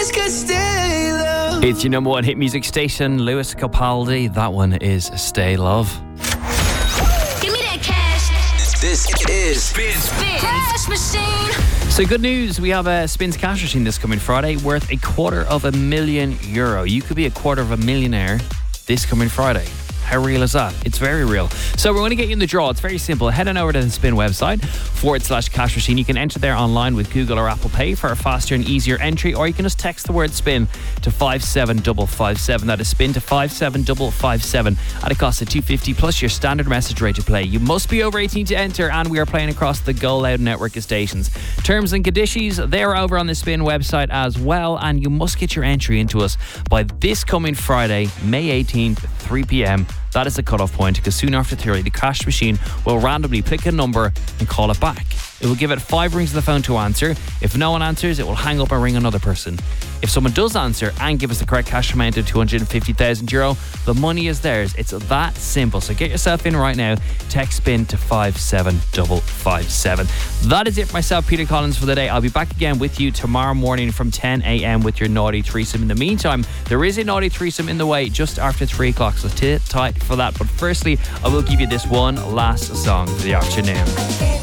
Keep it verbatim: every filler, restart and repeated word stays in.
this could stay low. It's your number one hit music station, Lewis Capaldi. That one is Stay Love. Give me that cash. This is Spin. Spin. Cash machine. So good news, we have a Spins Cash Machine this coming Friday worth a quarter of a million euro. You could be a quarter of a millionaire this coming Friday. How real is that? It's very real. So we're going to get you in the draw. It's very simple. Head on over to the Spin website, forward slash cash machine. You can enter there online with Google or Apple Pay for a faster and easier entry, or you can just text the word spin to five seven five five seven. That is spin to five seven five five seven at a cost of two fifty plus your standard message rate to play. You must be over eighteen to enter, and we are playing across the Go Loud network of stations. Terms and conditions, they're over on the Spin website as well, and you must get your entry into us by this coming Friday, May eighteenth, three p.m. That is the cutoff point, because soon after three, the cash machine will randomly pick a number and call it back. It will give it five rings of the phone to answer. If no one answers, it will hang up and ring another person. If someone does answer and give us the correct cash amount of two hundred fifty thousand euro, the money is theirs. It's that simple. So get yourself in right now. Text spin to five seven five five seven. That is it for myself, Peter Collins, for the day. I'll be back again with you tomorrow morning from ten a.m. with your naughty threesome. In the meantime, there is a naughty threesome in the way just after three o'clock, so sit tight for that. But firstly, I will give you this one last song for the afternoon.